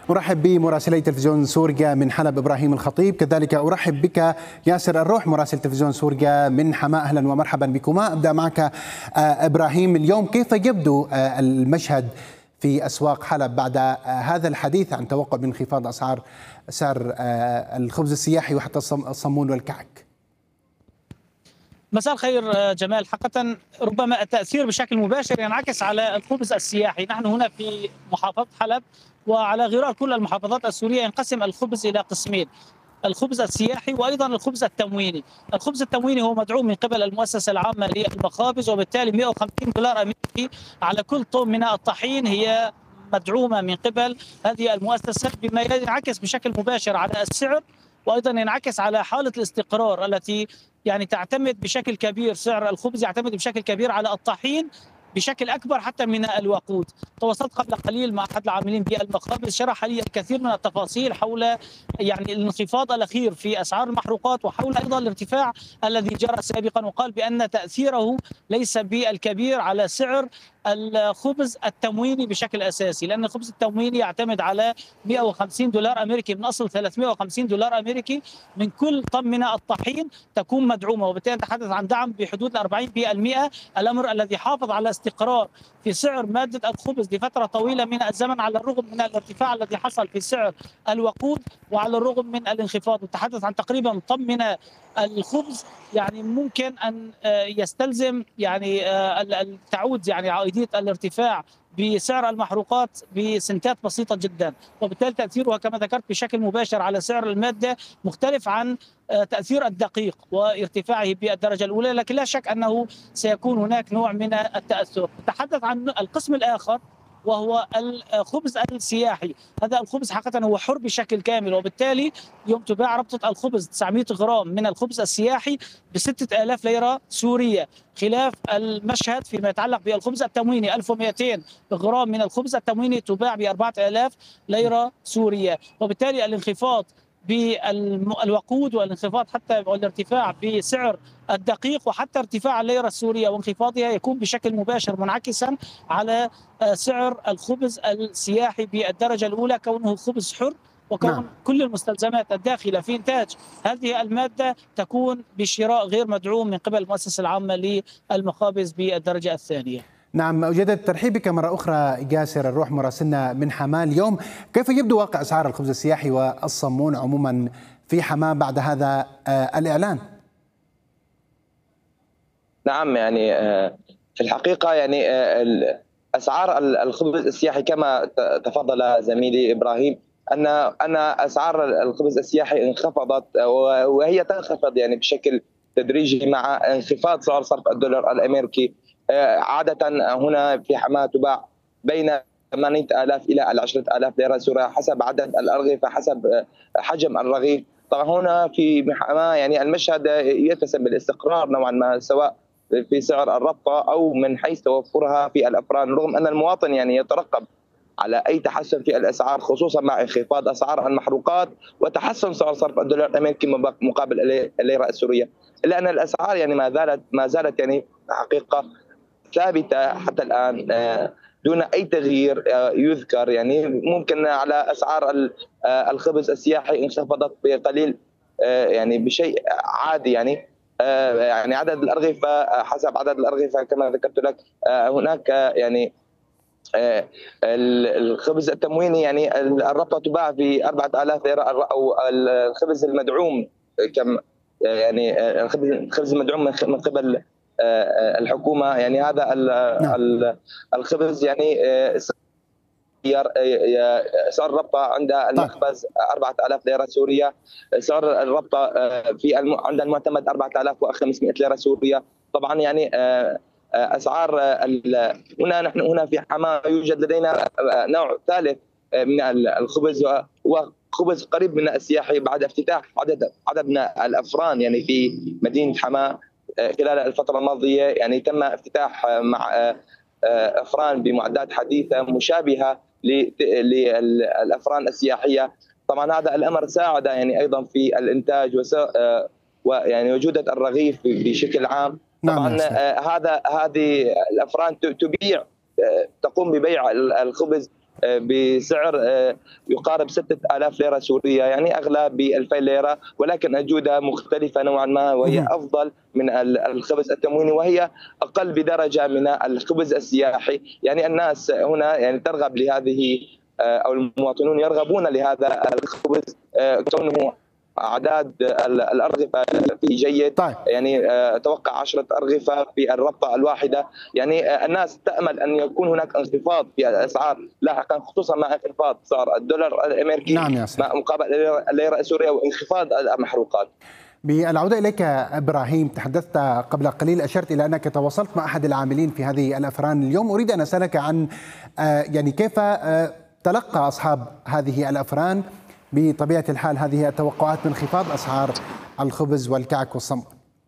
أرحب بمراسلي تلفزيون سوريا من حلب إبراهيم الخطيب، كذلك أرحب بك ياسر الروح مراسل تلفزيون سوريا من حماة. أهلا ومرحبا بكما. أبدأ معك إبراهيم، اليوم كيف يبدو المشهد في أسواق حلب بعد هذا الحديث عن توقع بانخفاض أسعار سعر الخبز السياحي وحتى الصمون والكعك؟ مساء الخير جمال. حقيقة ربما التأثير بشكل مباشر ينعكس على الخبز السياحي. نحن هنا في محافظة حلب وعلى غرار كل المحافظات السورية ينقسم الخبز إلى قسمين: الخبز السياحي وأيضا الخبز التمويني. الخبز التمويني هو مدعوم من قبل المؤسسة العامة للمخابز، وبالتالي 150 دولار أمريكي على كل طن من الطحين هي مدعومة من قبل هذه المؤسسة، بما ينعكس بشكل مباشر على السعر، وأيضا ينعكس على حالة الاستقرار التي تعتمد بشكل كبير. سعر الخبز يعتمد بشكل كبير على الطحين بشكل أكبر حتى من الوقود. تواصلت قبل قليل مع أحد العاملين بالمخابز، شرح لي الكثير من التفاصيل حول الانخفاض الأخير في أسعار المحروقات، وحول أيضا الارتفاع الذي جرى سابقا، وقال بأن تأثيره ليس بالكبير على سعر الخبز التمويني بشكل أساسي، لأن الخبز التمويني يعتمد على 150 دولار أمريكي من أصل 350 دولار أمريكي من كل طن من الطحين تكون مدعومة، وبالتالي نتحدث عن دعم بحدود 40%، الأمر الذي حافظ على استقرار في سعر مادة الخبز لفترة طويلة من الزمن، على الرغم من الارتفاع الذي حصل في سعر الوقود وعلى الرغم من الانخفاض. نتحدث عن تقريبا طن من الخبز ممكن أن يستلزم تعود عائدية الارتفاع بسعر المحروقات بسنتات بسيطة جدا، وبالتالي تأثيرها كما ذكرت بشكل مباشر على سعر المادة مختلف عن تأثير الدقيق وارتفاعه بالدرجة الأولى، لكن لا شك أنه سيكون هناك نوع من التأثر. نتحدث عن القسم الآخر وهو الخبز السياحي. هذا الخبز حقيقة هو حر بشكل كامل، وبالتالي يوم تباع ربطة الخبز 900 غرام من الخبز السياحي ب6000 ليرة سورية، خلاف المشهد فيما يتعلق بالخبز التمويني 1200 غرام من الخبز التمويني تباع ب4000 ليرة سورية. وبالتالي الانخفاض بالوقود والانخفاض حتى والارتفاع بسعر الدقيق وحتى ارتفاع الليرة السورية وانخفاضها يكون بشكل مباشر منعكسا على سعر الخبز السياحي بالدرجة الأولى، كونه خبز حر، وكون كل المستلزمات الداخلة في إنتاج هذه المادة تكون بشراء غير مدعوم من قبل المؤسسة العامة للمخابز بالدرجة الثانية. نعم، أجدد ترحيب بك مرة أخرى ياسر الروح مراسلنا من حماة. اليوم كيف يبدو واقع أسعار الخبز السياحي والصمون عموما في حماة بعد هذا الإعلان؟ نعم، في الحقيقة أسعار الخبز السياحي كما تفضل زميلي إبراهيم أن أسعار الخبز السياحي انخفضت، وهي تنخفض بشكل تدريجي مع انخفاض سعر صرف الدولار الأمريكي. عادة هنا في حماة تباع بين 8000 إلى 10000 ليرة سورية حسب عدد الأرغفة، حسب حجم الرغيف. طبعا هنا في حماة المشهد يتسم بالاستقرار نوعا ما، سواء في سعر الربطة أو من حيث توفرها في الأفران، رغم أن المواطن يترقب على أي تحسن في الأسعار، خصوصا مع انخفاض أسعار المحروقات وتحسن سعر صرف الدولار الأمريكي مقابل الليرة السورية، إلا أن الأسعار ما زالت حقيقة ثابتة حتى الآن دون أي تغيير يذكر. ممكن على أسعار الخبز السياحي انخفضت بقليل بشيء عادي. عدد الأرغفة حسب عدد الأرغفة كما ذكرت لك. هناك الخبز التمويني الربطة تباع ب 4000 ليرة، أو الخبز المدعوم الخبز المدعوم من قبل الحكومة. هذا الخبز سعر الربطة عند المخبز 4000 ليرة سورية، سعر الربطة عند المعتمد 4500 ليرة سورية. طبعا أسعار نحن هنا في حماة يوجد لدينا نوع ثالث من الخبز، وخبز قريب من السياحي بعد افتتاح عدد من الأفران في مدينة حماة خلال الفترة الماضية. تم افتتاح مع أفران بمعدات حديثة مشابهة للأفران السياحية. طبعا هذا الأمر ساعد أيضا في الإنتاج وجودة الرغيف بشكل عام. طبعا هذه الأفران تقوم ببيع الخبز بسعر يقارب 6000 ليرة سورية، يعني أغلى ب 2000 ليرة، ولكن الجودة مختلفة نوعا ما، وهي أفضل من الخبز التمويني، وهي أقل بدرجة من الخبز السياحي. يعني الناس هنا يعني ترغب لهذه، أو المواطنون يرغبون لهذا الخبز كونه أعداد الأرغفة فيه جيد. طيب. يعني أتوقع 10 أرغفة في الربطة الواحدة. يعني الناس تأمل أن يكون هناك انخفاض في الأسعار لاحقا، خصوصا مع انخفاض صار الدولار الأمريكي مقابل الليرة السورية وانخفاض المحروقات. بالعودة إليك إبراهيم، تحدثت قبل قليل، أشرت إلى أنك تواصلت مع أحد العاملين في هذه الأفران اليوم. أريد أن أسألك عن يعني كيف تلقى أصحاب هذه الأفران بطبيعة الحال هذه التوقعات من انخفاض أسعار الخبز والكعك والصمغ.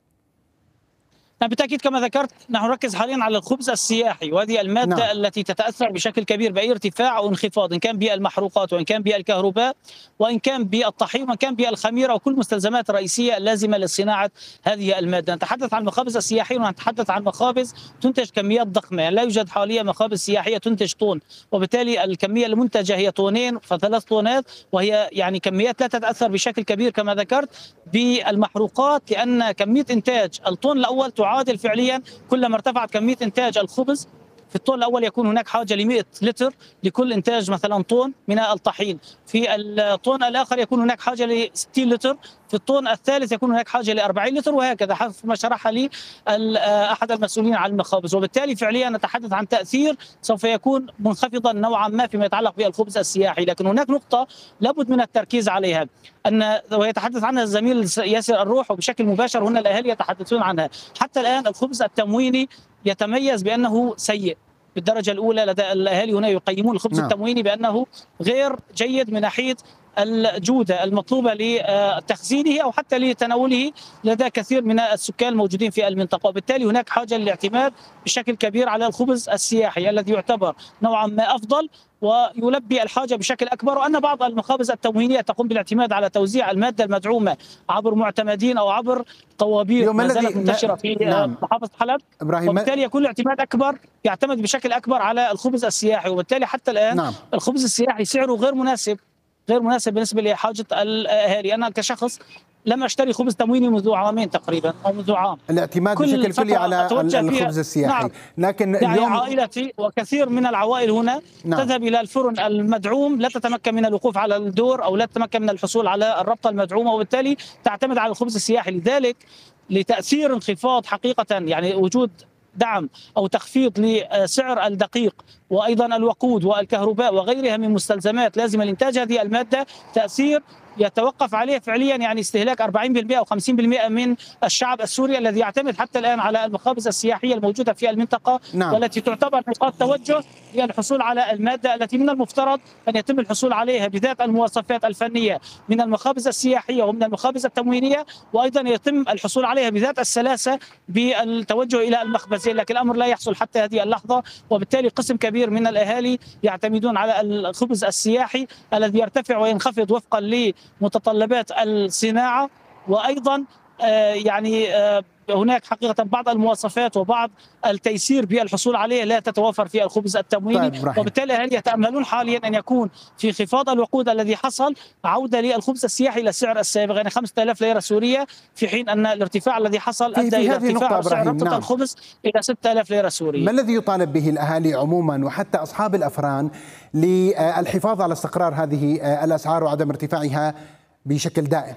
بالتأكيد كما ذكرت نحن نركز حاليا على الخبز السياحي، وهذه المادة التي تتأثر بشكل كبير بأي ارتفاع أو انخفاض، إن كان بالمحروقات وإن كان بالكهرباء وإن كان بالطحين وإن كان بالخميرة وكل المستلزمات الرئيسية اللازمة لصناعة هذه المادة. نتحدث عن المخابز السياحية ونتحدث عن مخابز تنتج كميات ضخمة، يعني لا يوجد حاليا مخابز سياحية تنتج طن، وبالتالي الكمية المنتجة هي طونين فثلاث طونات، وهي يعني كميات لا تتأثر بشكل كبير كما ذكرت بالمحروقات، لأن كمية إنتاج الطن الأول تعادل فعليا كلما ارتفعت كمية إنتاج الخبز في الطن الأول يكون هناك حاجة ل 100 لتر لكل إنتاج مثلا طن من الطحين، في الطن الآخر يكون هناك حاجة ل 60 لتر، في الطن الثالث يكون هناك حاجة ل 40 لتر، وهكذا حسب ما شرح لي أحد المسؤولين عن المخابز. وبالتالي فعليا نتحدث عن تأثير سوف يكون منخفضا نوعا ما فيما يتعلق بالخبز السياحي. لكن هناك نقطة لابد من التركيز عليها، أن ويتحدث عنها الزميل ياسر الروح وبشكل مباشر هنا الأهالي يتحدثون عنها. حتى الآن الخبز التمويني يتميز بأنه سيء بالدرجة الأولى، لدى الأهالي هنا يقيمون الخبز التمويني بأنه غير جيد من ناحية الجودة المطلوبة لتخزينه أو حتى لتناوله لدى كثير من السكان الموجودين في المنطقة، وبالتالي هناك حاجة للاعتماد بشكل كبير على الخبز السياحي الذي يعتبر نوعا ما أفضل ويلبي الحاجة بشكل أكبر. وأن بعض المخابز التموينية تقوم بالاعتماد على توزيع المادة المدعومة عبر معتمدين أو عبر طوابير ما زالت منتشرة في محافظة حلب، وبالتالي يكون الاعتماد أكبر، يعتمد بشكل أكبر على الخبز السياحي، وبالتالي حتى الآن الخبز السياحي سعره غير مناسب بالنسبة لحاجة الأهالي. أنا كشخص لم أشتري خبز تمويني منذ عامين تقريبا أو منذ عام. الاعتماد بشكل كلي على الخبز السياحي. لكن يعني اليوم عائلتي وكثير من العوائل هنا تذهب إلى الفرن المدعوم، لا تتمكن من الوقوف على الدور أو لا تتمكن من الحصول على الربطة المدعومة، وبالتالي تعتمد على الخبز السياحي. لذلك لتأثير انخفاض حقيقة، يعني وجود دعم أو تخفيض لسعر الدقيق وأيضا الوقود والكهرباء وغيرها من مستلزمات لازمة لإنتاج هذه المادة، تأثير يتوقف عليه فعليا يعني استهلاك 40% أو 50% من الشعب السوري الذي يعتمد حتى الآن على المخابز السياحية الموجودة في المنطقة. والتي تعتبر نقاط توجه هي الحصول على المادة التي من المفترض أن يتم الحصول عليها بذات المواصفات الفنية من المخابز السياحية ومن المخابز التموينية، وأيضا يتم الحصول عليها بذات السلاسة بالتوجه إلى المخبزين، لكن الأمر لا يحصل حتى هذه اللحظة. وبالتالي قسم كبير من الأهالي يعتمدون على الخبز السياحي الذي يرتفع وينخفض وفقا متطلبات الصناعة، وأيضا يعني هناك حقيقة بعض المواصفات وبعض التيسير بالحصول عليه لا تتوفر في الخبز التمويني. وبالتالي هل يتأملون حاليا أن يكون في انخفاض الوقود الذي حصل عودة للخبز السياحي إلى السعر السابق، يعني 5000 ليرة سورية، في حين أن الارتفاع الذي حصل أدى إلى ارتفاع سعر ربطة الخبز إلى 6000 ليرة سورية. ما الذي يطالب به الأهالي عموما وحتى أصحاب الأفران للحفاظ على استقرار هذه الأسعار وعدم ارتفاعها بشكل دائم؟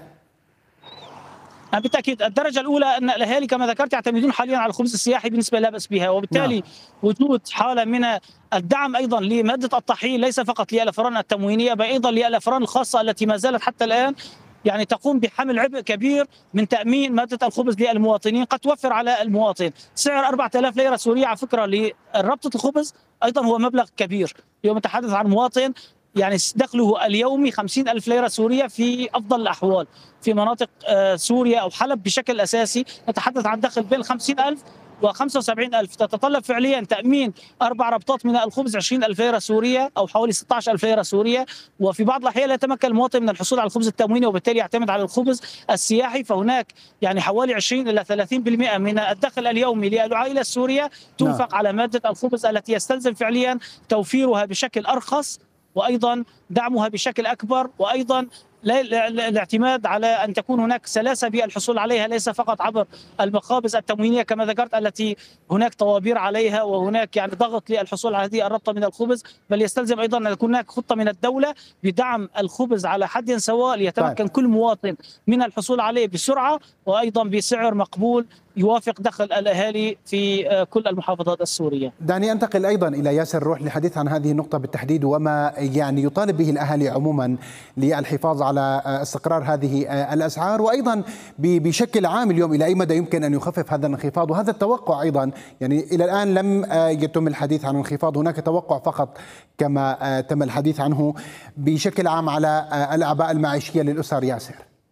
بالتأكيد الدرجة الأولى أن الأهالي كما ذكرت يعتمدون حاليا على الخبز السياحي بنسبة لا بأس بها، وبالتالي وجود حالة من الدعم أيضا لمادة الطحين ليس فقط للأفران التموينية بل أيضا للأفران الخاصة التي ما زالت حتى الآن يعني تقوم بحمل عبء كبير من تأمين مادة الخبز للمواطنين، قد توفر على المواطن سعر 4000 ليرة سورية على فكرة لربطة الخبز أيضا هو مبلغ كبير. اليوم نتحدث عن مواطن يعني دخله اليومي 50,000 ليرة سورية في أفضل الأحوال في مناطق سوريا أو حلب بشكل أساسي، نتحدث عن دخل بين 50,000 و75,000، تتطلب فعليا تأمين 4 ربطات من الخبز 20,000 ليرة سورية أو حوالي 16,000 ليرة سورية، وفي بعض الأحيان لا يتمكن المواطن من الحصول على الخبز التمويني وبالتالي يعتمد على الخبز السياحي. فهناك يعني حوالي 20 إلى 30% من الدخل اليومي للعائلة السورية تنفق على مادة الخبز التي يستلزم فعليا توفيرها بشكل أرخص وأيضا دعمها بشكل أكبر، وأيضا الاعتماد على أن تكون هناك سلاسة بالحصول عليها، ليس فقط عبر المخابز التموينية كما ذكرت التي هناك طوابير عليها وهناك يعني ضغط للحصول على هذه الربطة من الخبز، بل يستلزم أيضا أن يكون هناك خطة من الدولة بدعم الخبز على حد سواء ليتمكن كل مواطن من الحصول عليه بسرعة وأيضا بسعر مقبول يوافق دخل الأهالي في كل المحافظات السورية. دعني أنتقل أيضا إلى ياسر الروح للحديث عن هذه النقطة بالتحديد وما يعني يطالب به الأهالي عموما للحفاظ على استقرار هذه الأسعار، وأيضا بشكل عام اليوم إلى أي مدى يمكن أن يخفف هذا الانخفاض وهذا التوقع أيضا. يعني إلى الآن لم يتم الحديث عن انخفاض، هناك توقع فقط كما تم الحديث عنه بشكل عام على الأعباء المعيشية للأسر. ياسر.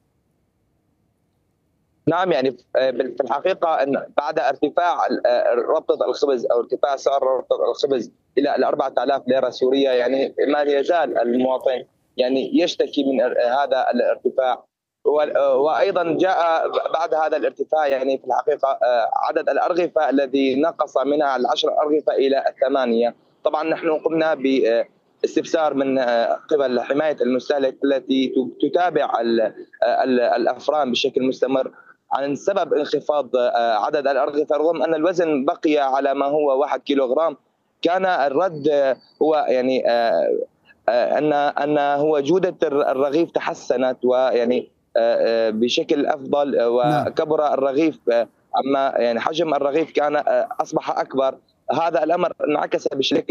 نعم، يعني في الحقيقة أن بعد ارتفاع ربطة الخبز أو ارتفاع سعر ربطة الخبز إلى 4000 ليرة سورية، يعني ما يزال المواطن يعني يشتكي من هذا الارتفاع. وأيضا جاء بعد هذا الارتفاع يعني في الحقيقة عدد الأرغفة الذي نقص منها 10 أرغفة إلى 8. طبعا نحن قمنا باستفسار من قبل حماية المستهلك التي تتابع الأفران بشكل مستمر عن سبب انخفاض عدد الأرغفة، رغم أن الوزن بقي على ما هو 1 كيلوغرام. كان الرد هو يعني أن هو جودة الرغيف تحسنت ويعني بشكل أفضل، وكبر الرغيف، أما يعني حجم الرغيف كان أصبح أكبر. هذا الأمر انعكس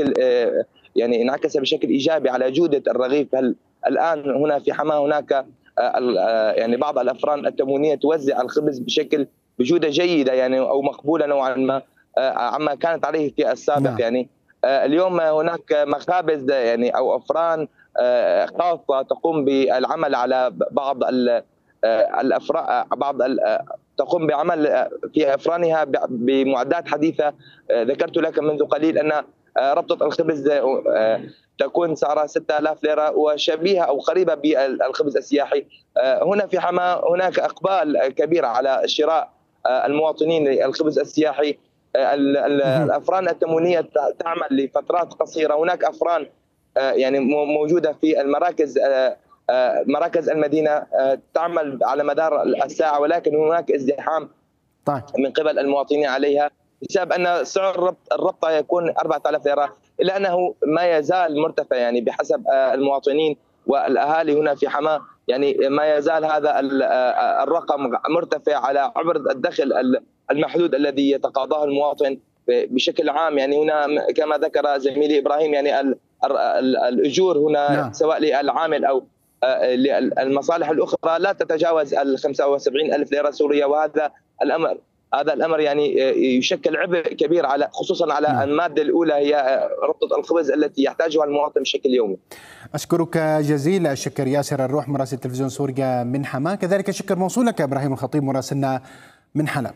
بشكل إيجابي على جودة الرغيف. هل الآن هنا في حماة هناك يعني بعض الافران التموينيه توزع الخبز بجوده جيده يعني او مقبوله نوعا ما عما كانت عليه في السابق. يعني اليوم هناك مخابز يعني او افران خاصه تقوم بالعمل على بعض الافران، تقوم بعمل في افرانها بمعدات حديثه. ذكرت لك منذ قليل ان ربطه الخبز تكون سعرها 6000 ليرة وشبيهة أو قريبة بالخبز السياحي. هنا في حماة هناك إقبال كبير على شراء المواطنين للخبز السياحي. الأفران التموينية تعمل لفترات قصيرة. هناك أفران يعني موجودة في المراكز، مراكز المدينة تعمل على مدار الساعة، ولكن هناك ازدحام من قبل المواطنين عليها بسبب أن سعر الربطة يكون 4000 ليرة، إلا أنه ما يزال مرتفع يعني بحسب المواطنين والأهالي هنا في حماة. يعني ما يزال هذا الرقم مرتفع على عبر الدخل المحدود الذي يتقاضاه المواطن بشكل عام. يعني هنا كما ذكر زميلي إبراهيم يعني الأجور هنا سواء للعامل أو للمصالح الأخرى لا تتجاوز 75,000 ليرة سورية، وهذا الامر يعني يشكل عبء كبير على خصوصا على الماده الاولى هي ربطه الخبز التي يحتاجها المواطن بشكل يومي. اشكرك جزيل الشكر ياسر الروح مراسل تلفزيون سوريا من حماة، كذلك الشكر موصول لك ابراهيم الخطيب مراسلنا من حلب.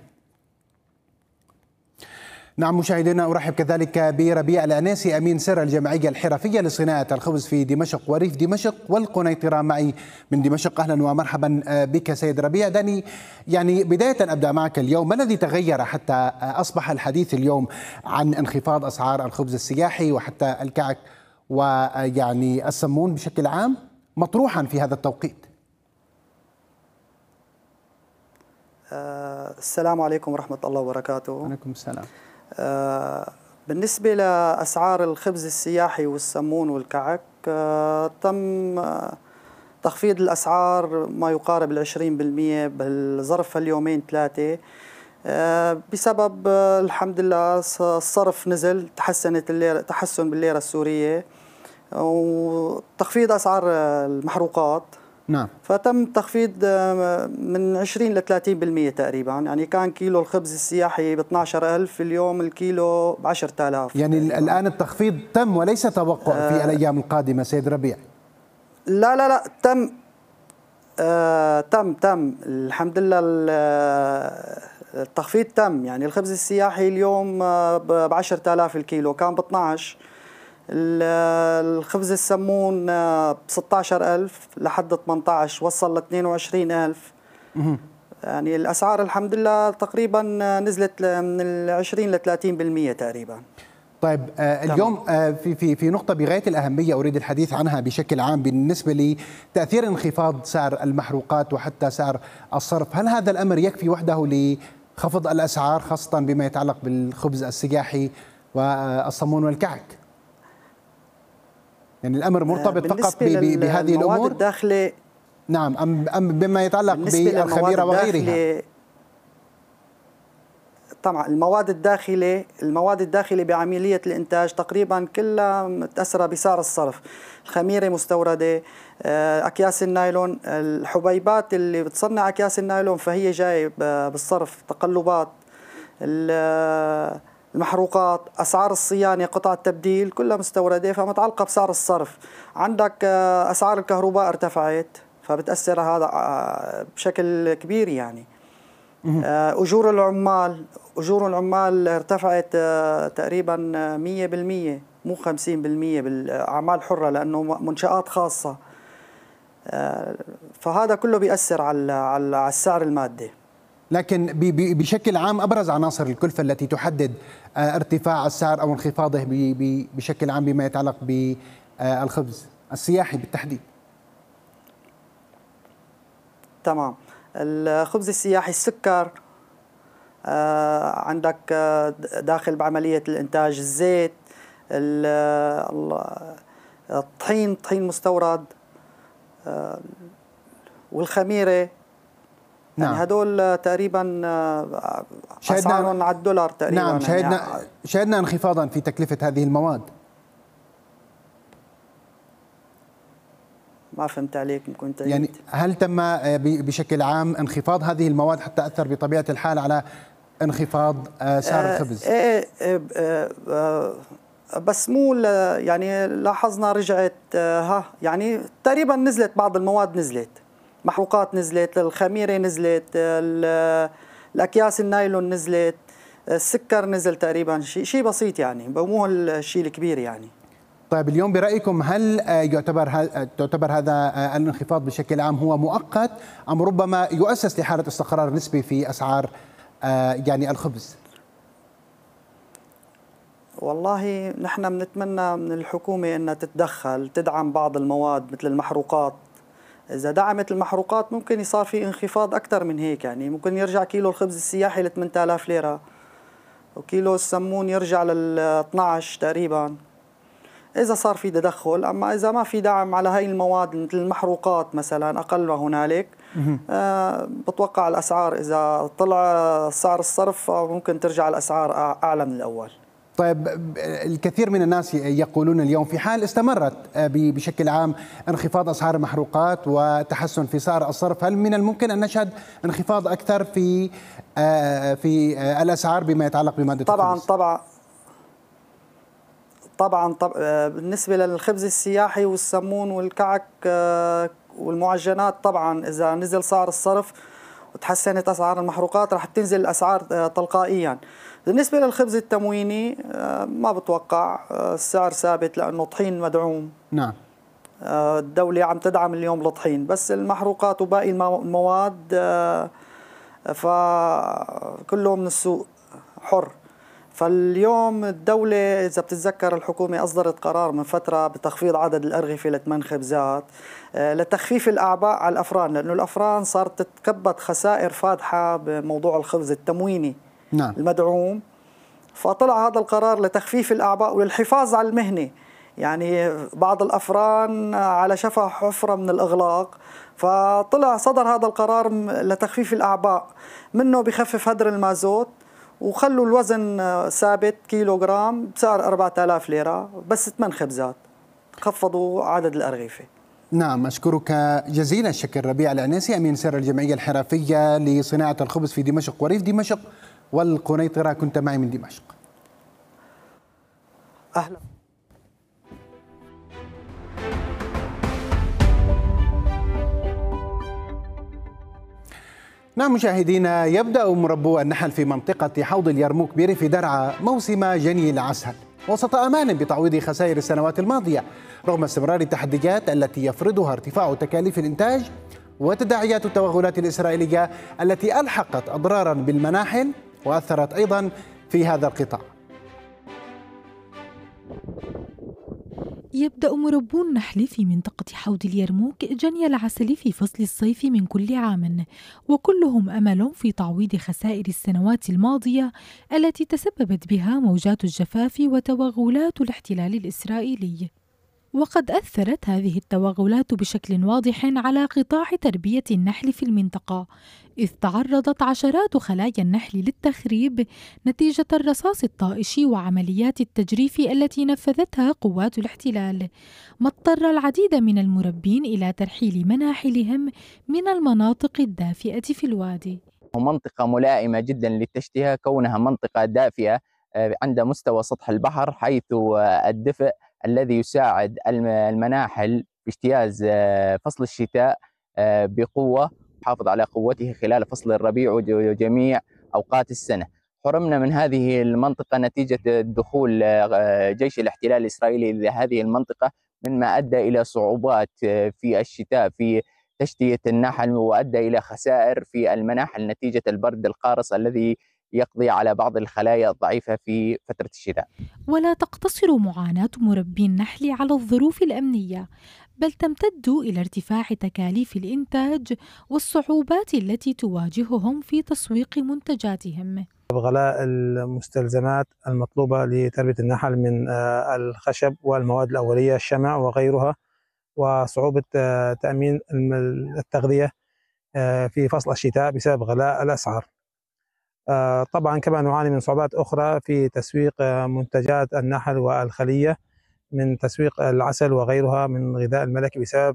نعم مشاهدينا، ارحب كذلك بربيع العنيسي امين سر الجمعيه الحرفيه لصناعه الخبز في دمشق وريف دمشق والقنيطره معي من دمشق. اهلا ومرحبا بك سيد ربيع. داني يعني بدايه ابدا معك اليوم، ما الذي تغير حتى اصبح الحديث اليوم عن انخفاض اسعار الخبز السياحي وحتى الكعك ويعني السمون بشكل عام مطروحا في هذا التوقيت؟ السلام عليكم ورحمه الله وبركاته. وعليكم السلام. بالنسبة لأسعار الخبز السياحي والسمون والكعك، تم تخفيض الأسعار ما يقارب 20% بالظرف اليومين 3 بسبب الحمد لله الصرف نزل، تحسن بالليرة السورية وتخفيض أسعار المحروقات. نعم. فتم تخفيض من 20 ل 30% تقريبا. يعني كان كيلو الخبز السياحي ب 12,000، اليوم الكيلو ب 10,000. يعني تقريباً. الآن التخفيض تم وليس توقع في الأيام القادمة سيد ربيع؟ لا تم الحمد لله التخفيض تم. يعني الخبز السياحي اليوم ب 10,000 الكيلو، كان ب 12. الخبز السمون ب 16,000 لحد 18، وصل ل 22,000. يعني الأسعار الحمد لله تقريبا نزلت من 20 ل 30% تقريبا. طيب اليوم في نقطة بغاية الأهمية أريد الحديث عنها بشكل عام بالنسبة لتأثير انخفاض سعر المحروقات وحتى سعر الصرف. هل هذا الأمر يكفي وحده لخفض الأسعار خاصة بما يتعلق بالخبز السياحي والصمون والكعك؟ يعني الأمر مرتبط فقط بهذه الأمور؟ الداخلة نعم، أم بما يتعلق بالخميرة وغيرها؟ طبعا المواد الداخلة بعملية الإنتاج تقريبا كلها متأثرة بسعر الصرف. الخميرة مستوردة، أكياس النايلون، الحبيبات اللي بتصنع أكياس النايلون فهي جاي بالصرف، تقلبات المحروقات، أسعار الصيانة، قطع التبديل كلها مستوردة فمتعلقة بسعر الصرف. عندك أسعار الكهرباء ارتفعت فبتأثر هذا بشكل كبير. يعني أجور العمال ارتفعت تقريبا 100%، مو 50% بالأعمال الحرة لأنه منشآت خاصة. فهذا كله بيأثر على السعر المادي. لكن بشكل عام أبرز عناصر الكلفة التي تحدد ارتفاع السعر أو انخفاضه بشكل عام بما يتعلق بالخبز السياحي بالتحديد. تمام. الخبز السياحي، السكر، عندك داخل بعملية الإنتاج، الزيت، الطحين مستورد، والخميرة. نعم. يعني هدول تقريبا أسعارهم على الدولار تقريبا. نعم، شهدنا انخفاضا في تكلفة هذه المواد. ما فهمت عليك، ممكن تعيد؟ يعني هل تم بشكل عام انخفاض هذه المواد حتى أثر بطبيعة الحال على انخفاض سعر الخبز؟ بس مو يعني لاحظنا رجعت يعني تقريبا نزلت بعض المواد، نزلت محروقات، نزلت الخميرة، نزلت الأكياس النايلون، نزلت السكر نزل تقريبا شيء بسيط، يعني مو الشيء الكبير يعني. طيب اليوم برأيكم هل تعتبر هذا الانخفاض بشكل عام هو مؤقت أم ربما يؤسس لحالة استقرار نسبي في أسعار يعني الخبز؟ والله نحن بنتمنى من الحكومة أنها تتدخل، تدعم بعض المواد مثل المحروقات. إذا دعمت المحروقات ممكن يصير في انخفاض أكثر من هيك، يعني ممكن يرجع كيلو الخبز السياحي ل 8000 ليرة وكيلو السمون يرجع لل 12 تقريبا إذا صار في تدخل. أما إذا ما في دعم على هاي المواد مثل المحروقات مثلا أقل ما هنالك، بتوقع الأسعار إذا طلع سعر الصرف ممكن ترجع الأسعار أعلى من الأول. طيب الكثير من الناس يقولون اليوم في حال استمرت بشكل عام انخفاض أسعار المحروقات وتحسن في سعر الصرف، هل من الممكن أن نشهد انخفاض أكثر في الأسعار بما يتعلق بمادة الخبز؟ طبعا بالنسبة للخبز السياحي والسمون والكعك والمعجنات، طبعا إذا نزل سعر الصرف وتحسنت أسعار المحروقات رح تنزل الأسعار تلقائيا. بالنسبة للخبز التمويني ما بتوقع، السعر ثابت لأنه طحين مدعوم. نعم. الدولة عم تدعم اليوم الطحين، بس المحروقات وباقي المواد فكله من السوق حر. فاليوم الدولة إذا بتتذكر الحكومة أصدرت قرار من فترة بتخفيض عدد الأرغفة ل8 خبزات لتخفيف الأعباء على الأفران، لأنه الأفران صارت تتكبد خسائر فادحة بموضوع الخبز التمويني. نعم. المدعوم. فطلع هذا القرار لتخفيف الأعباء وللحفاظ على المهنة. يعني بعض الأفران على شفا حفرة من الإغلاق، فطلع صدر هذا القرار لتخفيف الأعباء، منه بخفف هدر المازوت وخلوا الوزن ثابت كيلوغرام بسعر 4000 ليرة، بس 8 خبزات خفضوا عدد الأرغفة. نعم، أشكرك جزيلا الشكر ربيع العنيسي، أمين سر الجمعية الحرفية لصناعة الخبز في دمشق وريف دمشق والقنيطرة، كنت معي من دمشق. أهلا. نعم مشاهدينا، يبدأ مربو النحل في منطقة حوض اليرموك بريف درعا موسم جني العسل وسط أمان بتعويض خسائر السنوات الماضية، رغم استمرار التحديات التي يفرضها ارتفاع تكاليف الإنتاج وتداعيات التوغلات الإسرائيلية التي ألحقت أضرارا بالمناحل وأثرت أيضا في هذا القطاع. يبدأ مربو النحل في منطقة حوض اليرموك جني العسل في فصل الصيف من كل عام، وكلهم أمل في تعويض خسائر السنوات الماضية التي تسببت بها موجات الجفاف وتوغلات الاحتلال الإسرائيلي. وقد أثرت هذه التوغلات بشكل واضح على قطاع تربية النحل في المنطقة، إذ تعرضت عشرات خلايا النحل للتخريب نتيجة الرصاص الطائش وعمليات التجريف التي نفذتها قوات الاحتلال، ما اضطر العديد من المربين إلى ترحيل مناحلهم من المناطق الدافئة في الوادي. منطقة ملائمة جدا للتشتئة كونها منطقة دافئة عند مستوى سطح البحر، حيث الدفء الذي يساعد المناحل في اجتياز فصل الشتاء بقوة، يحافظ على قوته خلال فصل الربيع وجميع أوقات السنة. حرمنا من هذه المنطقة نتيجة دخول جيش الاحتلال الإسرائيلي إلى هذه المنطقة، مما أدى إلى صعوبات في الشتاء في تشتية النحل، وأدى إلى خسائر في المناحل نتيجة البرد القارس الذي يقضي على بعض الخلايا الضعيفة في فترة الشتاء. ولا تقتصر معاناة مربي النحل على الظروف الأمنية، بل تمتد إلى ارتفاع تكاليف الإنتاج والصعوبات التي تواجههم في تسويق منتجاتهم. غلاء المستلزمات المطلوبة لتربية النحل من الخشب والمواد الأولية الشمع وغيرها، وصعوبة تأمين التغذية في فصل الشتاء بسبب غلاء الأسعار. طبعا كما نعاني من صعوبات أخرى في تسويق منتجات النحل والخلية، من تسويق العسل وغيرها من غذاء الملكي بسبب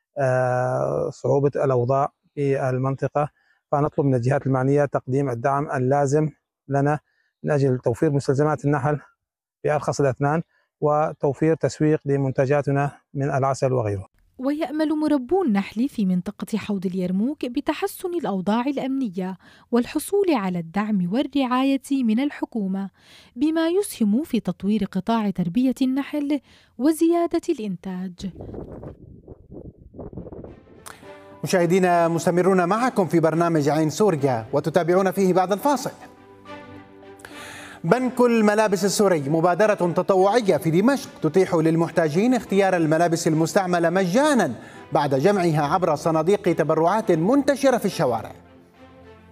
صعوبة الأوضاع في المنطقة. فنطلب من الجهات المعنية تقديم الدعم اللازم لنا من أجل توفير مستلزمات النحل بأرخص الأثمان وتوفير تسويق لمنتجاتنا من العسل وغيره. ويأمل مربو النحل في منطقة حوض اليرموك بتحسن الأوضاع الأمنية والحصول على الدعم والرعاية من الحكومة، بما يسهم في تطوير قطاع تربية النحل وزيادة الإنتاج. مشاهدينا مستمرون معكم في برنامج عين سوريا وتتابعون فيه بعد الفاصل. بنك الملابس السوري مبادرة تطوعية في دمشق تتيح للمحتاجين اختيار الملابس المستعملة مجانا بعد جمعها عبر صناديق تبرعات منتشرة في الشوارع.